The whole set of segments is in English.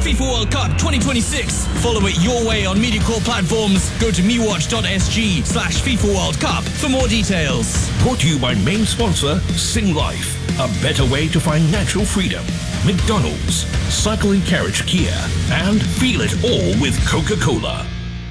FIFA World Cup 2026. Follow it your way on MediaCorp platforms. Go to mewatch.sg/FIFA World Cup for more details. Brought to you by main sponsor Sing Life. A better way to find natural freedom. McDonald's, Cycle and Carriage Kia, and feel it all with Coca-Cola.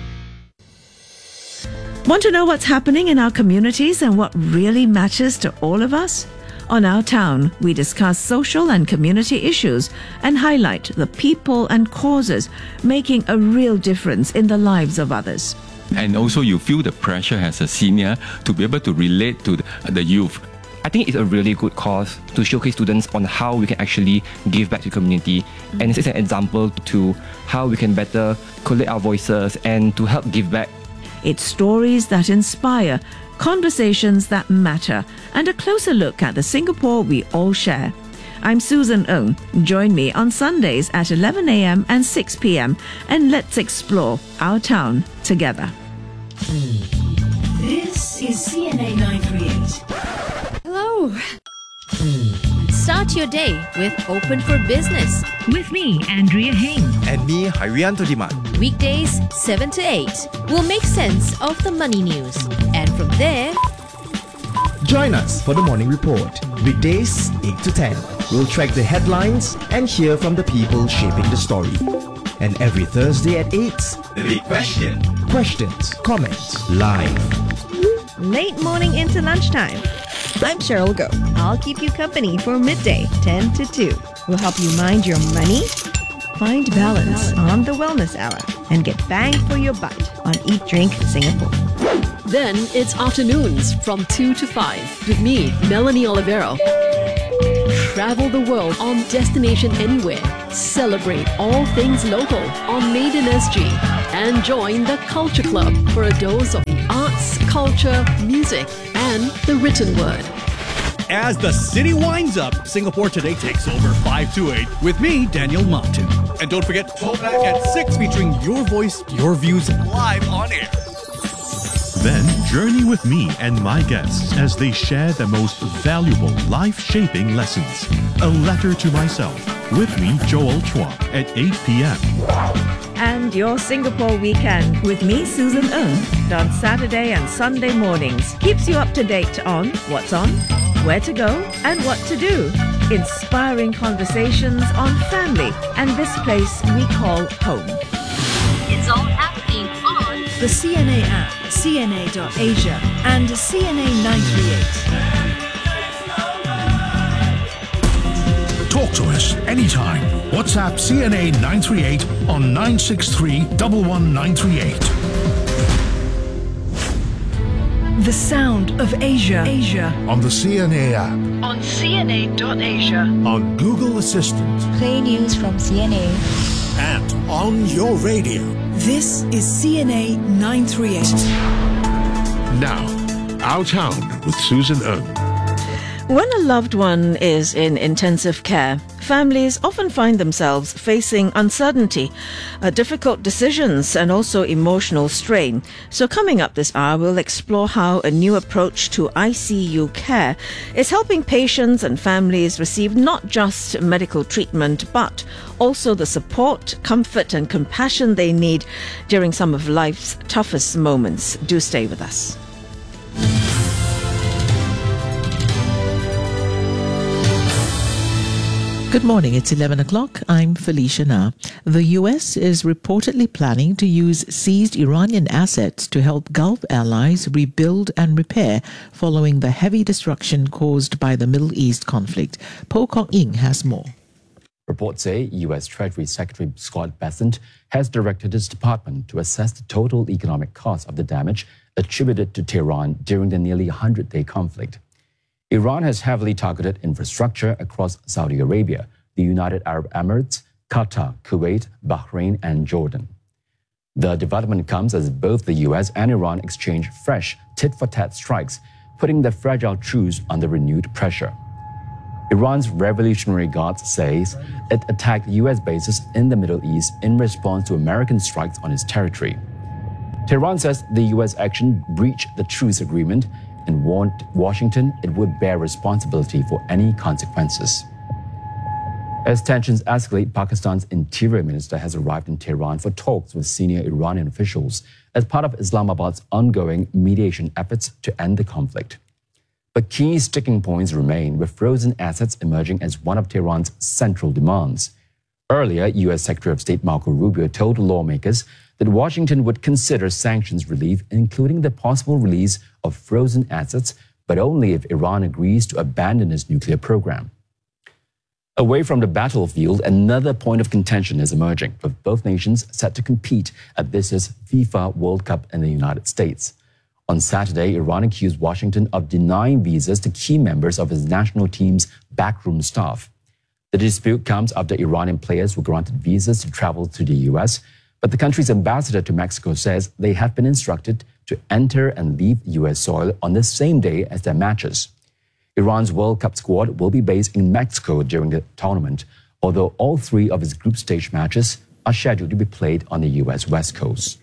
Want to know what's happening in our communities and what really matters to all of us? On Our Town, we discuss social and community issues and highlight the people and causes making a real difference in the lives of others. And also you feel the pressure as a senior to be able to relate to the youth. I think it's a really good cause to showcase students on how we can actually give back to the community. And it's an example to how we can better collect our voices and to help give back. It's stories that inspire, conversations that matter, and a closer look at the Singapore we all share. I'm Susan Ng. Join me on Sundays at 11 a.m. and 6 p.m. and let's explore our town together. This is CNA 938. Hello. Start your day with Open for Business. With me, Andrea Heng. And me, Hairianto Diman. Weekdays 7 to 8. We'll make sense of the money news. And from there, join us for the Morning Report. Weekdays 8 to 10. We'll track the headlines and hear from the people shaping the story. And every Thursday at 8, The Big Question. Questions, comments, live. Late morning into lunchtime. I'm Cheryl Go. I'll keep you company for midday, 10 to 2. We'll help you mind your money, find balance on the Wellness Hour, and get bang for your buck on Eat Drink Singapore. Then it's afternoons from 2 to 5 with me, Melanie Olivero. Travel the world on Destination Anywhere. Celebrate all things local on Made in SG. And join the Culture Club for a dose of the arts, culture, music, and the written word. As the city winds up, Singapore Today takes over 5 to 8 with me, Daniel Martin. And don't forget, Throwback at 6 featuring your voice, your views live on air. Then journey with me and my guests as they share the most valuable life-shaping lessons. A Letter to Myself with me, Joel Chua, at 8 p.m. And your Singapore weekend with me, Susan Ng, on Saturday and Sunday mornings. Keeps you up to date on what's on, where to go, and what to do. Inspiring conversations on family and this place we call home. It's all happening on the CNA app, CNA.Asia, and CNA 938. Talk to us anytime. WhatsApp CNA 938 on 963 11938. The sound of Asia. On the CNA app. On CNA.Asia. On Google Assistant. Play news from CNA. And on your radio. This is CNA 938. Now, Our Town with Susan Ng. When a loved one is in intensive care, families often find themselves facing uncertainty, difficult decisions, and also emotional strain. So coming up this hour, we'll explore how a new approach to ICU care is helping patients and families receive not just medical treatment, but also the support, comfort, and compassion they need during some of life's toughest moments. Do stay with us. Good morning, it's 11 o'clock. I'm Felicia Na. The US is reportedly planning to use seized Iranian assets to help Gulf allies rebuild and repair following the heavy destruction caused by the Middle East conflict. Po Kong Ying has more. Reports say U.S. Treasury Secretary Scott Bessent has directed his department to assess the total economic cost of the damage attributed to Tehran during the nearly 100-day conflict. Iran has heavily targeted infrastructure across Saudi Arabia, the United Arab Emirates, Qatar, Kuwait, Bahrain, and Jordan. The development comes as both the US and Iran exchange fresh tit-for-tat strikes, putting the fragile truce under renewed pressure. Iran's Revolutionary Guards says it attacked US bases in the Middle East in response to American strikes on its territory. Tehran says the US action breached the truce agreement and warned Washington it would bear responsibility for any consequences. As tensions escalate, Pakistan's Interior Minister has arrived in Tehran for talks with senior Iranian officials as part of Islamabad's ongoing mediation efforts to end the conflict. But key sticking points remain, with frozen assets emerging as one of Tehran's central demands. Earlier, U.S. Secretary of State Marco Rubio told lawmakers that Washington would consider sanctions relief, including the possible release of frozen assets, but only if Iran agrees to abandon its nuclear program. Away from the battlefield, another point of contention is emerging, with both nations set to compete at this year's FIFA World Cup in the United States. On Saturday, Iran accused Washington of denying visas to key members of its national team's backroom staff. The dispute comes after Iranian players were granted visas to travel to the U.S., but the country's ambassador to Mexico says they have been instructed to enter and leave U.S. soil on the same day as their matches. Iran's World Cup squad will be based in Mexico during the tournament, although all three of its group stage matches are scheduled to be played on the U.S. West Coast.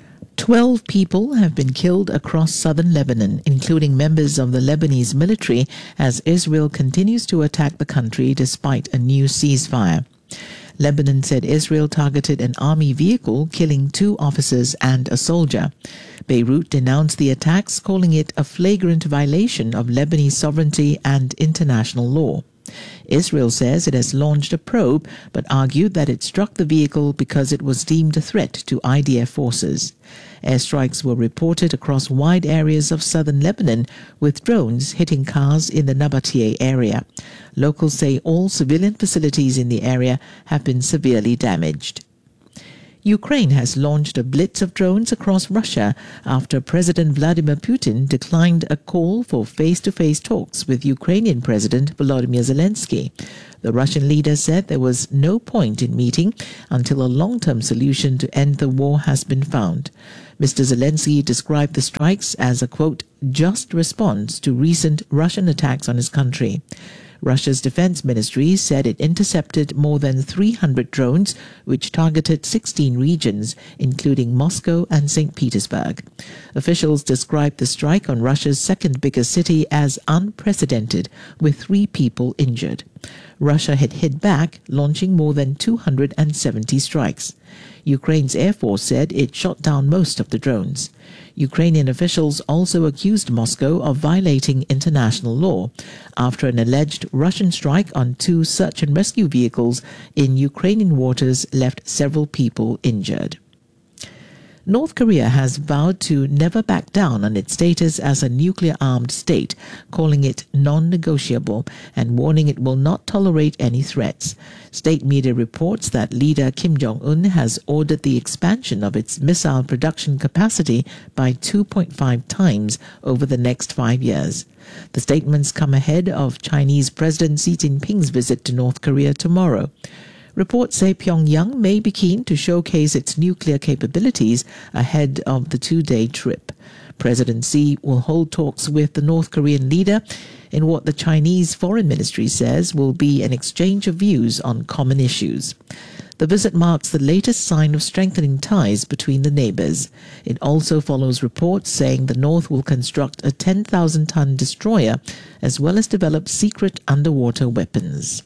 12 people have been killed across southern Lebanon, including members of the Lebanese military, as Israel continues to attack the country despite a new ceasefire. Lebanon said Israel targeted an army vehicle, killing 2 officers and a soldier. Beirut denounced the attacks, calling it a flagrant violation of Lebanese sovereignty and international law. Israel says it has launched a probe, but argued that it struck the vehicle because it was deemed a threat to IDF forces. Airstrikes were reported across wide areas of southern Lebanon, with drones hitting cars in the Nabatea area. Locals say all civilian facilities in the area have been severely damaged. Ukraine has launched a blitz of drones across Russia after President Vladimir Putin declined a call for face-to-face talks with Ukrainian President Volodymyr Zelensky. The Russian leader said there was no point in meeting until a long-term solution to end the war has been found. Mr. Zelensky described the strikes as a, quote, just response to recent Russian attacks on his country. Russia's defense ministry said it intercepted more than 300 drones, which targeted 16 regions, including Moscow and St. Petersburg. Officials described the strike on Russia's second biggest city as unprecedented, with 3 people injured. Russia had hit back, launching more than 270 strikes. Ukraine's Air Force said it shot down most of the drones. Ukrainian officials also accused Moscow of violating international law after an alleged Russian strike on 2 search and rescue vehicles in Ukrainian waters left several people injured. North Korea has vowed to never back down on its status as a nuclear-armed state, calling it non-negotiable and warning it will not tolerate any threats. State media reports that leader Kim Jong-un has ordered the expansion of its missile production capacity by 2.5 times over the next 5 years. The statements come ahead of Chinese President Xi Jinping's visit to North Korea tomorrow. Reports say Pyongyang may be keen to showcase its nuclear capabilities ahead of the 2-day trip. President Xi will hold talks with the North Korean leader in what the Chinese Foreign Ministry says will be an exchange of views on common issues. The visit marks the latest sign of strengthening ties between the neighbors. It also follows reports saying the North will construct a 10,000-ton destroyer as well as develop secret underwater weapons.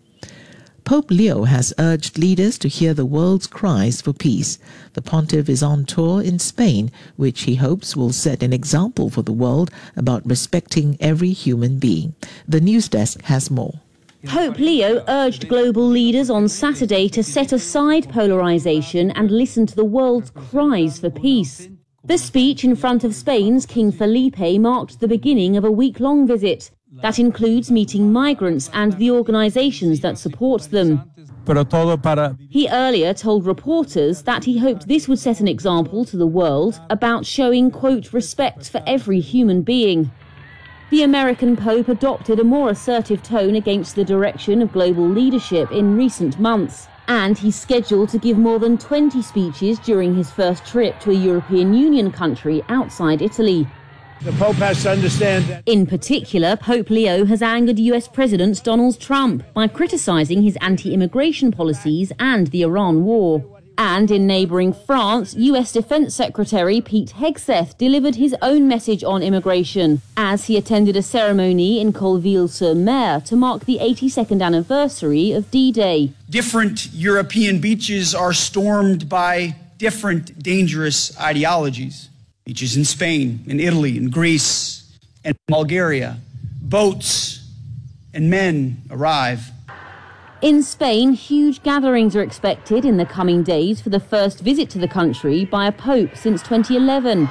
Pope Leo has urged leaders to hear the world's cries for peace. The pontiff is on tour in Spain, which he hopes will set an example for the world about respecting every human being. The news desk has more. Pope Leo urged global leaders on Saturday to set aside polarization and listen to the world's cries for peace. The speech in front of Spain's King Felipe marked the beginning of a week-long visit. That includes meeting migrants and the organizations that support them. He earlier told reporters that he hoped this would set an example to the world about showing, quote, respect for every human being. The American Pope adopted a more assertive tone against the direction of global leadership in recent months, and he's scheduled to give more than 20 speeches during his first trip to a European Union country outside Italy. The Pope has to understand that. In particular, Pope Leo has angered US President Donald Trump by criticizing his anti-immigration policies and the Iran war. And in neighbouring France, US Defence Secretary Pete Hegseth delivered his own message on immigration as he attended a ceremony in Colville-sur-Mer to mark the 82nd anniversary of D-Day. Different European beaches are stormed by different dangerous ideologies. Beaches in Spain, in Italy, in Greece, and Bulgaria. Boats and men arrive. In Spain, huge gatherings are expected in the coming days for the first visit to the country by a pope since 2011.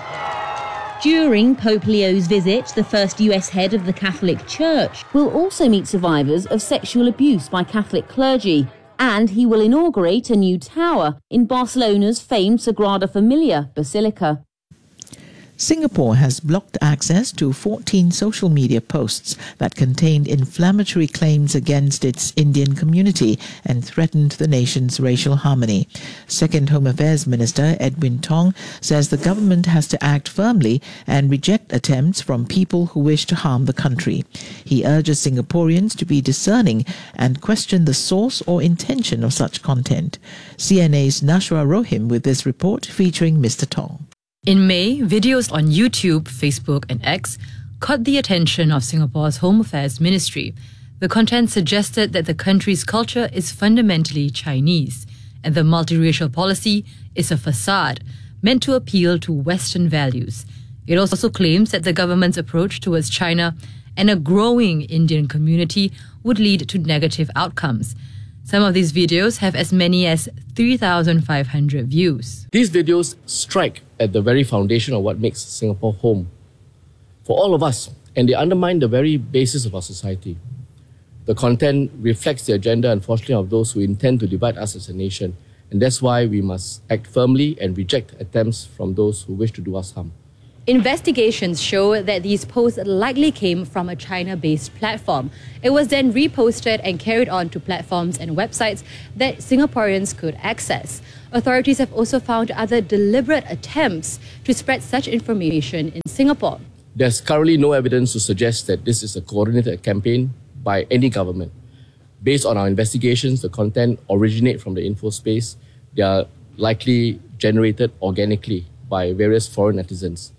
During Pope Leo's visit, the first US head of the Catholic Church will also meet survivors of sexual abuse by Catholic clergy. And he will inaugurate a new tower in Barcelona's famed Sagrada Familia Basilica. Singapore has blocked access to 14 social media posts that contained inflammatory claims against its Indian community and threatened the nation's racial harmony. Second Home Affairs Minister Edwin Tong says the government has to act firmly and reject attempts from people who wish to harm the country. He urges Singaporeans to be discerning and question the source or intention of such content. CNA's Nashra Rohim with this report featuring Mr. Tong. In May, videos on YouTube, Facebook and X caught the attention of Singapore's Home Affairs Ministry. The content suggested that the country's culture is fundamentally Chinese and the multiracial policy is a facade meant to appeal to Western values. It also claims that the government's approach towards China and a growing Indian community would lead to negative outcomes. Some of these videos have as many as 3,500 views. These videos strike at the very foundation of what makes Singapore home for all of us, and they undermine the very basis of our society. The content reflects the agenda, unfortunately, of those who intend to divide us as a nation, and that's why we must act firmly and reject attempts from those who wish to do us harm. Investigations show that these posts likely came from a China-based platform. It was then reposted and carried on to platforms and websites that Singaporeans could access. Authorities have also found other deliberate attempts to spread such information in Singapore. There's currently no evidence to suggest that this is a coordinated campaign by any government. Based on our investigations, the content originate from the info space. They are likely generated organically by various foreign netizens.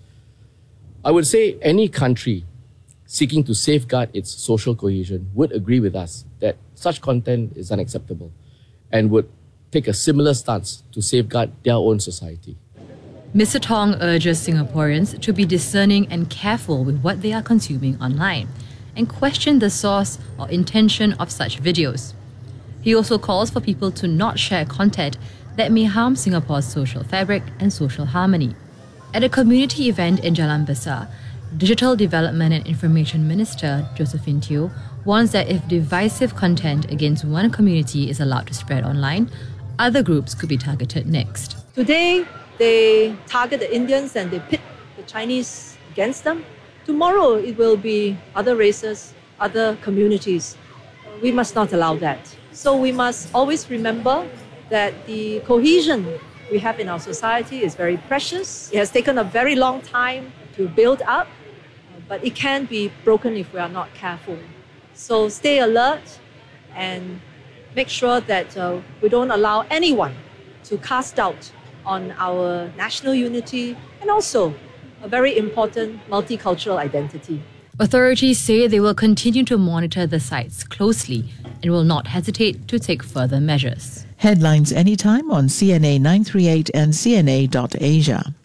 I would say any country seeking to safeguard its social cohesion would agree with us that such content is unacceptable and would take a similar stance to safeguard their own society. Mr. Tong urges Singaporeans to be discerning and careful with what they are consuming online and question the source or intention of such videos. He also calls for people to not share content that may harm Singapore's social fabric and social harmony. At a community event in Jalan Besar, Digital Development and Information Minister Josephine Teo warns that if divisive content against one community is allowed to spread online, other groups could be targeted next. Today, they target the Indians and they pit the Chinese against them. Tomorrow, it will be other races, other communities. We must not allow that. So we must always remember that the cohesion we have in our society is very precious. It has taken a very long time to build up, but it can be broken if we are not careful. So stay alert and make sure that we don't allow anyone to cast doubt on our national unity and also a very important multicultural identity. Authorities say they will continue to monitor the sites closely and will not hesitate to take further measures. Headlines anytime on CNA 938 and CNA.Asia.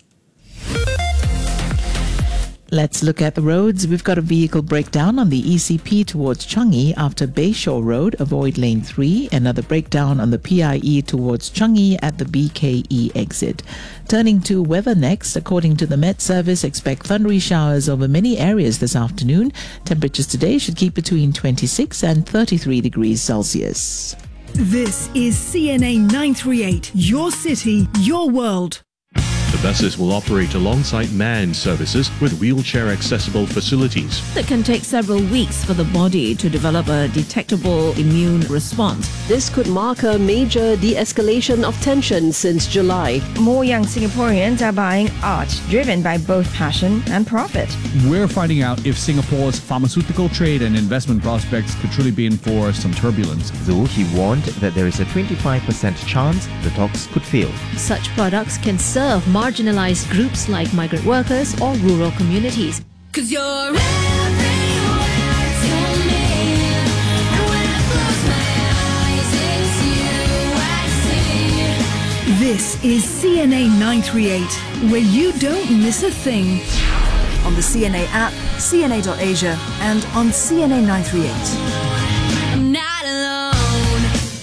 Let's look at the roads. We've got a vehicle breakdown on the ECP towards Changi after Bayshore Road. Avoid lane 3. Another breakdown on the PIE towards Changi at the BKE exit. Turning to weather next, according to the Met Service, expect thundery showers over many areas this afternoon. Temperatures today should keep between 26 and 33 degrees Celsius. This is CNA 938, your city, your world. The Buses will operate alongside manned services with wheelchair-accessible facilities. It can take several weeks for the body to develop a detectable immune response. This could mark a major de-escalation of tension since July. More young Singaporeans are buying art driven by both passion and profit. We're finding out if Singapore's pharmaceutical trade and investment prospects could truly be in for some turbulence. Though he warned that there is a 25% chance the talks could fail. Such products can serve marginalized groups like migrant workers or rural communities. 'Cause you're everywhere to me. And when I close my eyes, it's you I see. This is CNA 938, where you don't miss a thing. On the CNA app, CNA.Asia, and on CNA 938. I'm not alone.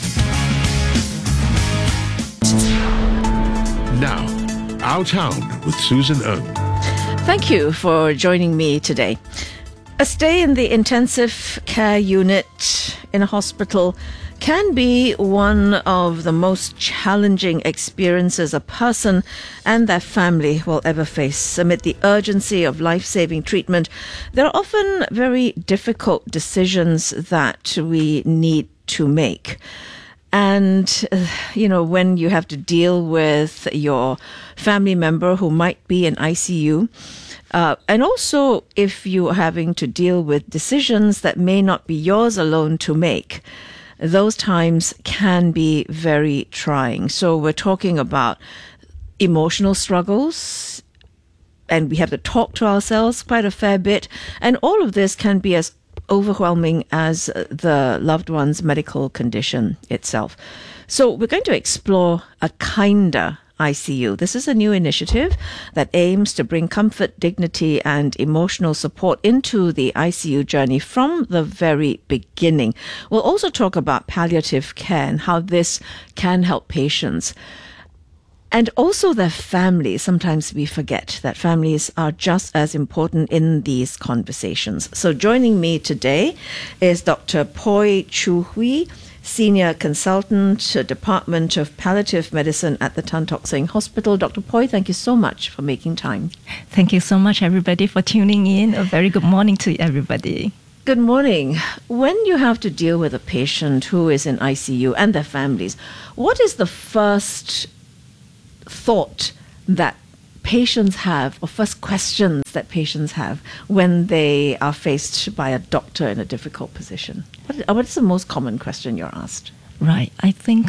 Now, Our Town with Susan Ng. Thank you for joining me today. A stay in the intensive care unit in a hospital can be one of the most challenging experiences a person and their family will ever face. Amid the urgency of life-saving treatment, there are often very difficult decisions that we need to make. And, when you have to deal with your family member who might be in ICU, and also if you're having to deal with decisions that may not be yours alone to make, those times can be very trying. So we're talking about emotional struggles, and we have to talk to ourselves quite a fair bit. And all of this can be as overwhelming as the loved one's medical condition itself. So we're going to explore a kinder ICU. This is a new initiative that aims to bring comfort, dignity, and emotional support into the ICU journey from the very beginning. We'll also talk about palliative care and how this can help patients. And also their families. Sometimes we forget that families are just as important in these conversations. So joining me today is Dr. Poi Chu Hui, Senior Consultant, Department of Palliative Medicine at the Tan Tock Seng Hospital. Dr. Poi, thank you so much for making time. Thank you so much, everybody, for tuning in. A very good morning to everybody. Good morning. When you have to deal with a patient who is in ICU and their families, what is the first thought that patients have, or first questions that patients have when they are faced by a doctor in a difficult position? What is the most common question you're asked? Right. I think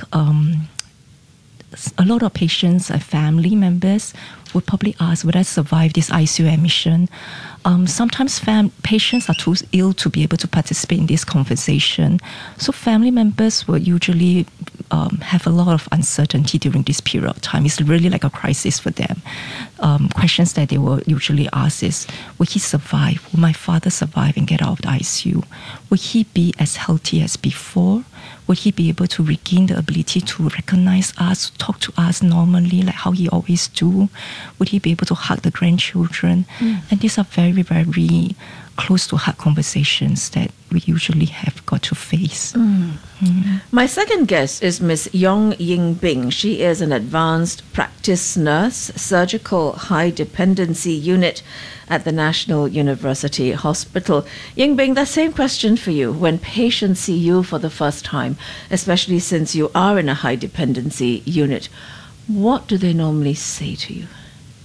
a lot of patients and family members would probably ask, would I survive this ICU admission? Sometimes patients are too ill to be able to participate in this conversation. So family members will usually have a lot of uncertainty during this period of time. It's really like a crisis for them. Questions that they will usually ask is, will he survive? Will my father survive and get out of the ICU? Will he be as healthy as before? Would he be able to regain the ability to recognize us, talk to us normally, like how he always do? Would he be able to hug the grandchildren? And these are very, very close to heart conversations that we usually have got to face. My second guest is Ms. Yong Ying Bing. She is an advanced practice nurse, surgical high dependency unit at the National University Hospital. Ying Bing, that same question for you. When patients see you for the first time, especially since you are in a high dependency unit, what do they normally say to you?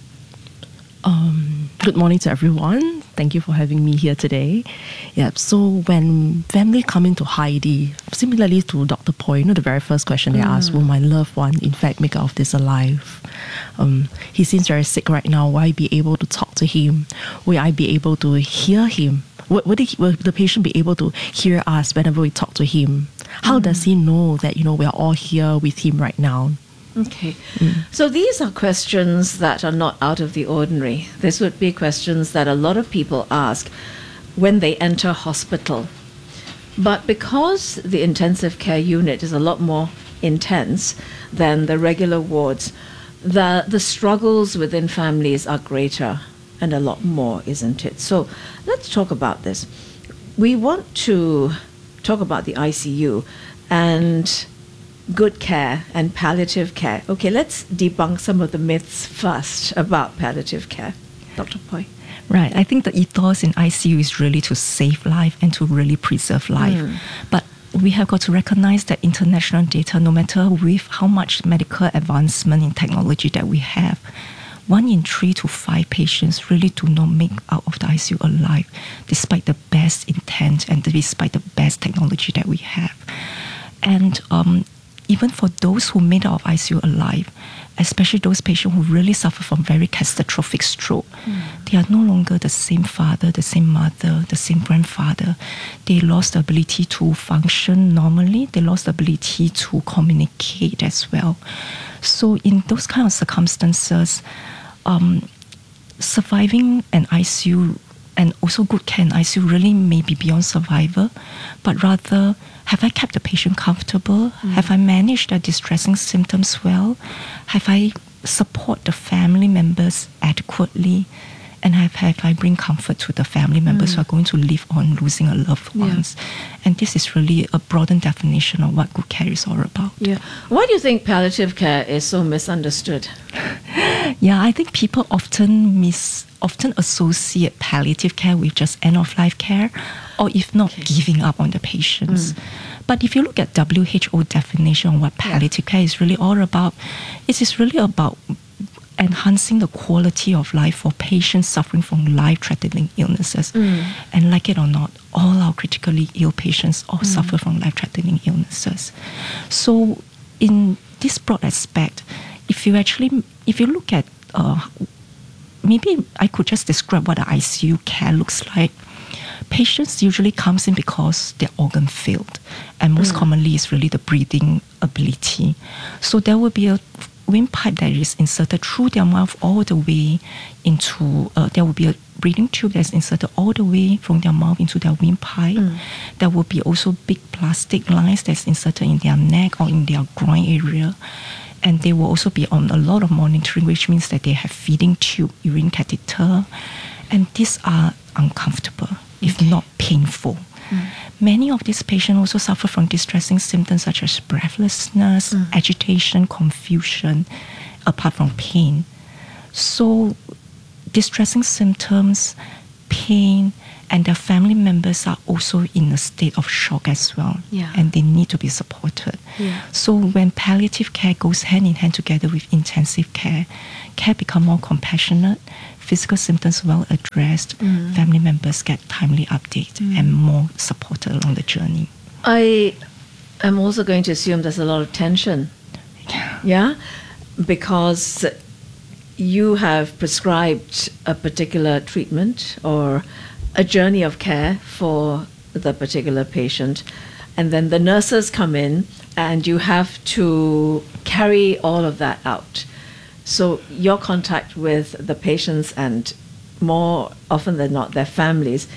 Good morning to everyone. Thank you for having me here today. Yeah, so when family come into Heidi, similarly to Dr. Poi, the very first question they ask, will my loved one in fact make it out of this alive? He seems very sick right now. Will I be able to talk to him? Will I be able to hear him? Will the patient be able to hear us whenever we talk to him? How does he know that, we are all here with him right now? Okay. So these are questions that are not out of the ordinary. This would be questions that a lot of people ask when they enter hospital. But because the intensive care unit is a lot more intense than the regular wards, the struggles within families are greater and a lot more, isn't it? So let's talk about this. We want to talk about the ICU, and good care and palliative care. Okay, let's debunk some of the myths first about palliative care. Dr. Poi. Right. I think the ethos in ICU is really to save life and to really preserve life. But we have got to recognize that international data, no matter with how much medical advancement in technology that we have, 1 in 3 to 5 patients really do not make out of the ICU alive, despite the best intent and despite the best technology that we have. And even for those who made out of ICU alive, especially those patients who really suffer from very catastrophic stroke, they are no longer the same father, the same mother, the same grandfather. They lost the ability to function normally. They lost the ability to communicate as well. So in those kind of circumstances, surviving an ICU and also good care in ICU really may be beyond survival, but rather, have I kept the patient comfortable? Have I managed their distressing symptoms well? Have I support the family members adequately? And have I bring comfort to the family members who are going to live on losing a loved ones? And this is really a broadened definition of what good care is all about. Yeah. Why do you think palliative care is so misunderstood? Yeah, I think people often associate palliative care with just end-of-life care, or if not, giving up on the patients. But if you look at WHO definition of what palliative care is really all about, it is really about enhancing the quality of life for patients suffering from life-threatening illnesses. And like it or not, all our critically ill patients all suffer from life-threatening illnesses. So in this broad aspect, if you look at, maybe I could just describe what the ICU care looks like. Patients usually comes in because their organ failed, and most commonly is really the breathing ability. So there will be a windpipe that is inserted through their mouth all the way into, there will be a breathing tube that's inserted all the way from their mouth into their windpipe. There will be also big plastic lines that's inserted in their neck or in their groin area. And they will also be on a lot of monitoring, which means that they have feeding tube, urine catheter, and these are uncomfortable, if not painful. Many of these patients also suffer from distressing symptoms such as breathlessness, agitation, confusion, apart from pain. So distressing symptoms, pain, and their family members are also in a state of shock as well. And they need to be supported. So when palliative care goes hand in hand together with intensive care, care become more compassionate, physical symptoms well addressed, family members get timely update and more supported along the journey. I am also going to assume there's a lot of tension. Yeah? Because you have prescribed a particular treatment or a journey of care for the particular patient, and then the nurses come in and you have to carry all of that out. So your contact with the patients, and more often than not their families,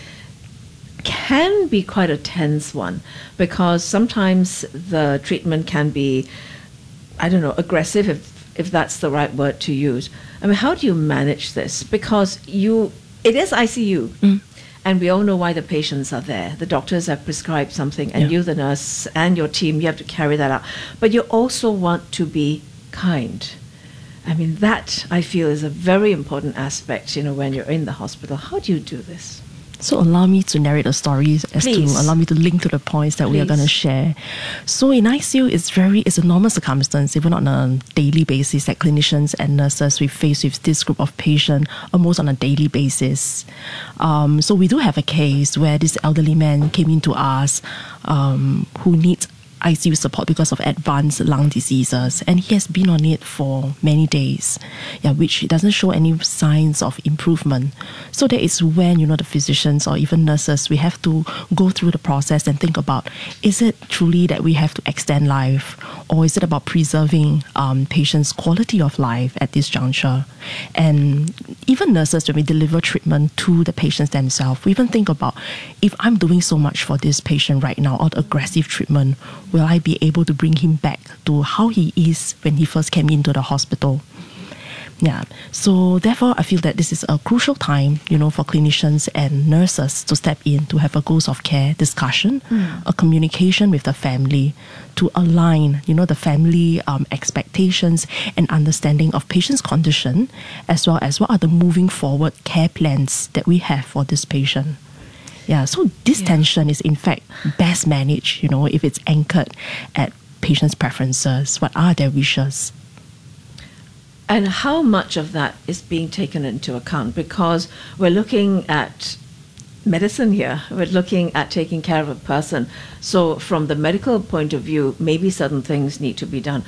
can be quite a tense one, because sometimes the treatment can be, I don't know, aggressive, if that's the right word to use. I mean, how do you manage this? Because it is ICU. And we all know why the patients are there. The doctors have prescribed something, and you, the nurse, and your team, you have to carry that out. But you also want to be kind. I mean, that, I feel, is a very important aspect, when you're in the hospital. How do you do this? So allow me to narrate the stories Please. allow me to link to the points that we are going to share. So in ICU, it's a normal circumstance, even on a daily basis, that clinicians and nurses, we face with this group of patients almost on a daily basis. So we do have a case where this elderly man came in to us who needs ICU support because of advanced lung diseases, and he has been on it for many days, which doesn't show any signs of improvement. So that is when, the physicians or even nurses, we have to go through the process and think about, is it truly that we have to extend life, or is it about preserving patients' quality of life at this juncture? And even nurses, when we deliver treatment to the patients themselves, we even think about, if I'm doing so much for this patient right now, or the aggressive treatment, will I be able to bring him back to how he is when he first came into the hospital? Yeah. So therefore, I feel that this is a crucial time, for clinicians and nurses to step in to have a goals of care discussion, a communication with the family to align, the family expectations and understanding of patient's condition, as well as what are the moving forward care plans that we have for this patient. Yeah. So this tension is in fact best managed, if it's anchored at patient's preferences. What are their wishes? And how much of that is being taken into account? Because we're looking at medicine here. We're looking at taking care of a person. So from the medical point of view, maybe certain things need to be done.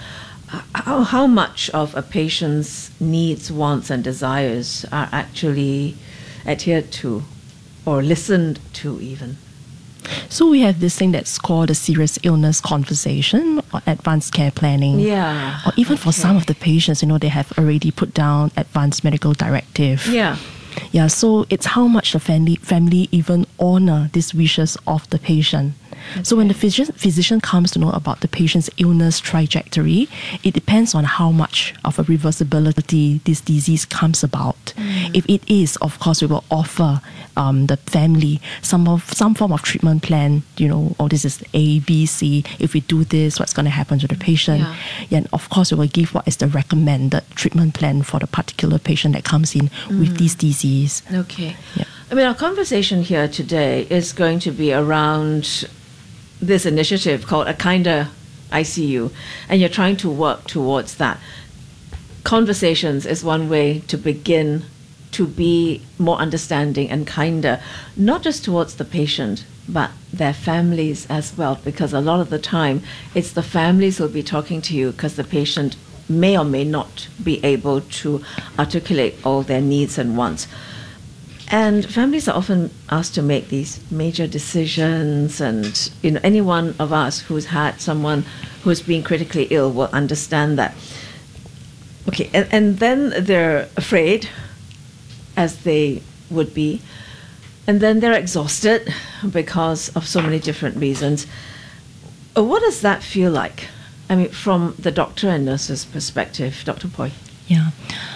How much of a patient's needs, wants, and desires are actually adhered to or listened to even? So we have this thing that's called a serious illness conversation or advanced care planning. Yeah. Or even for some of the patients, they have already put down advanced medical directive. Yeah. Yeah, so it's how much the family even honor these wishes of the patient. So when the physician comes to know about the patient's illness trajectory, it depends on how much of a reversibility this disease comes about. If it is, of course, we will offer the family some form of treatment plan, this is A, B, C. If we do this, what's going to happen to the patient? Yeah, and of course, we will give what is the recommended treatment plan for the particular patient that comes in with this disease. Okay. Yeah. I mean, our conversation here today is going to be around this initiative called A Kinder ICU, and you're trying to work towards that. Conversations is one way to begin to be more understanding and kinder, not just towards the patient, but their families as well, because a lot of the time it's the families who'll be talking to you because the patient may or may not be able to articulate all their needs and wants. And families are often asked to make these major decisions, and any one of us who's had someone who's been critically ill will understand that. Okay, and then they're afraid, as they would be, and then they're exhausted because of so many different reasons. What does that feel like? I mean, from the doctor and nurse's perspective, Dr. Poi. Yeah.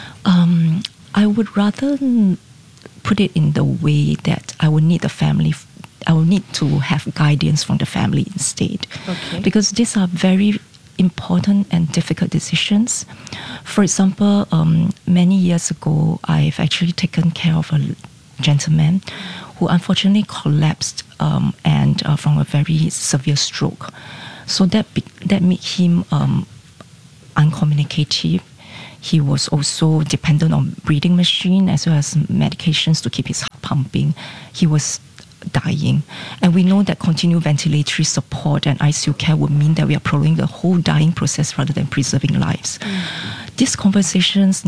I would rather put it in the way that I would need I will need to have guidance from the family instead. Okay. Because these are very important and difficult decisions. For example, many years ago, I've actually taken care of a gentleman who unfortunately collapsed and from a very severe stroke. So that made him uncommunicative. He was also dependent on breathing machine as well as medications to keep his heart pumping. He was dying. And we know that continued ventilatory support and ICU care would mean that we are prolonging the whole dying process rather than preserving lives. These conversations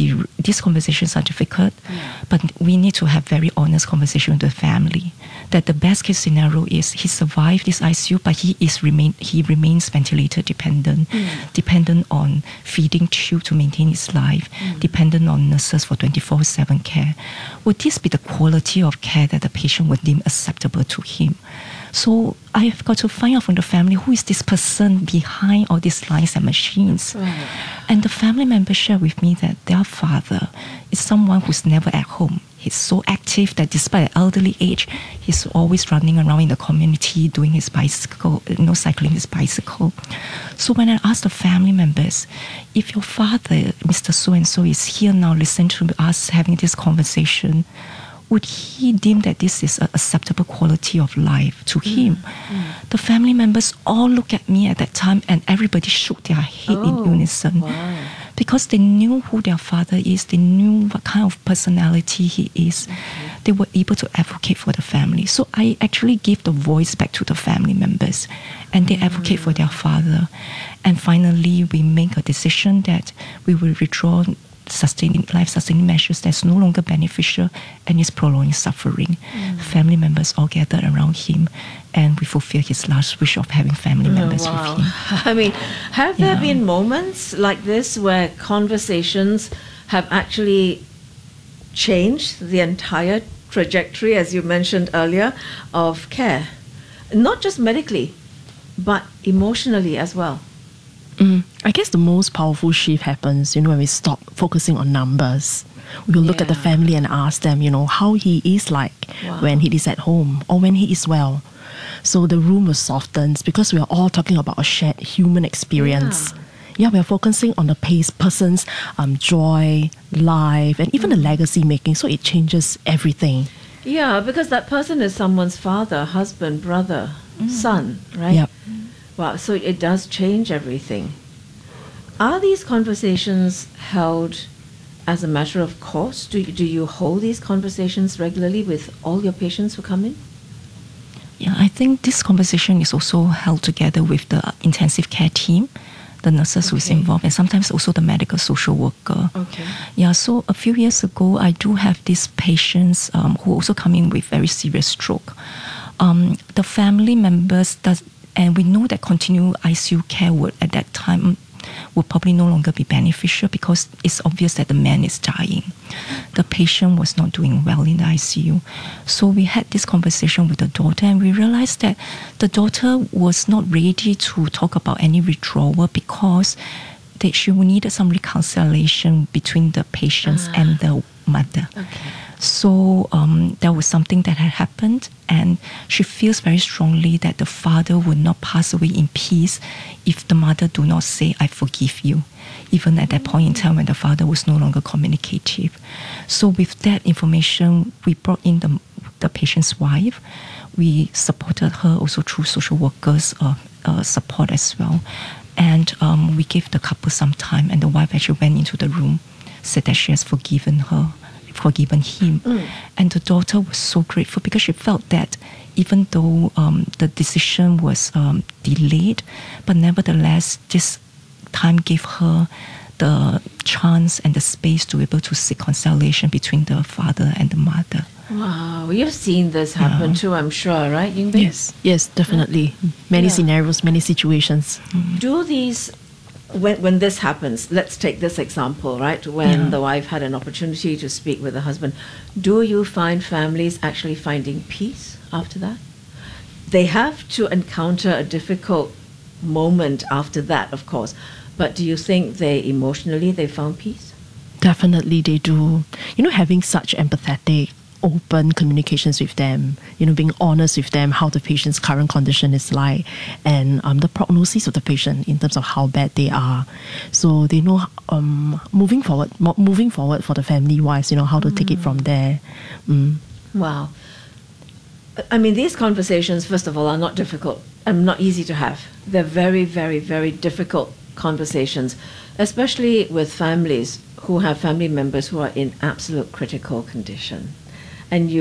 are difficult, but we need to have very honest conversation with the family. That the best case scenario is he survived this ICU, but he remains ventilator dependent, dependent on feeding tube to maintain his life, dependent on nurses for 24/7 care. Would this be the quality of care that the patient would deem acceptable to him? So I've got to find out from the family who is this person behind all these lines and machines. Right. And the family members share with me that their father is someone who's never at home. He's so active that despite an elderly age, he's always running around in the community doing his bicycle, cycling his bicycle. So when I asked the family members, if your father, Mr. So-and-so, is here now listening to us having this conversation, would he deem that this is an acceptable quality of life to him? The family members all looked at me at that time and everybody shook their head in unison. Because they knew who their father is, they knew what kind of personality he is. They were able to advocate for the family. So I actually gave the voice back to the family members and they advocate for their father. And finally, we make a decision that we will withdraw life-sustaining measures that's no longer beneficial and is prolonging suffering. Family members all gathered around him and we fulfill his last wish of having family members with him. I mean, have there been moments like this where conversations have actually changed the entire trajectory, as you mentioned earlier, of care? Not just medically, but emotionally as well. I guess the most powerful shift happens, when we stop focusing on numbers. We'll look at the family and ask them, how he is like when he is at home or when he is well. So the room will soften because we are all talking about a shared human experience. We are focusing on the person's joy, life, and even the legacy making. So it changes everything. Yeah, because that person is someone's father, husband, brother, son, right? Yep. Wow, so it does change everything. Are these conversations held as a matter of course? Do you hold these conversations regularly with all your patients who come in? Yeah, I think this conversation is also held together with the intensive care team, the nurses who's involved, and sometimes also the medical social worker. Okay. Yeah, so a few years ago, I do have these patients who also come in with very serious stroke. The family members and we know that continued ICU care would at that time would probably no longer be beneficial because it's obvious that the man is dying. The patient was not doing well in the ICU. So we had this conversation with the daughter and we realized that the daughter was not ready to talk about any withdrawal because she needed some reconciliation between the patients and the mother. So that was something that had happened, and she feels very strongly that the father would not pass away in peace if the mother do not say, "I forgive you," even at that point in time when the father was no longer communicative. So with that information, we brought in the patient's wife. We supported her also through social workers' support as well. And we gave the couple some time, and the wife actually went into the room, said that she has forgiven him. And the daughter was so grateful because she felt that even though the decision was delayed, but nevertheless, this time gave her the chance and the space to be able to seek conciliation between the father and the mother. Wow, you've seen this happen too, I'm sure, right, Ying-Bing? Yes, definitely. Many scenarios, many situations. Do these, when this happens, let's take this example, right? When the wife had an opportunity to speak with the husband, do you find families actually finding peace after that? They have to encounter a difficult moment after that, of course, but do you think they found peace? Definitely they do. Having such empathetic, open communications with them, being honest with them, how the patient's current condition is like, and the prognosis of the patient in terms of how bad they are. So they know moving forward for the family-wise, how to take it from there. Wow. I mean, these conversations, first of all, are not difficult and not easy to have. They're very, very, very difficult conversations, especially with families who have family members who are in absolute critical condition. And you